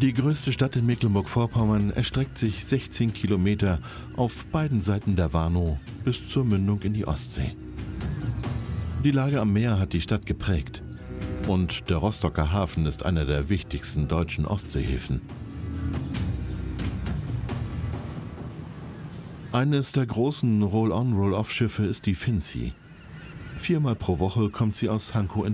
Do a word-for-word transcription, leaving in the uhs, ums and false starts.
Die größte Stadt in Mecklenburg-Vorpommern erstreckt sich sechzehn Kilometer auf beiden Seiten der Warnow bis zur Mündung in die Ostsee. Die Lage am Meer hat die Stadt geprägt und der Rostocker Hafen ist einer der wichtigsten deutschen Ostseehäfen. Eines der großen Roll-on-Roll-off-Schiffe ist die Finzi. Viermal pro Woche kommt sie aus Pankow in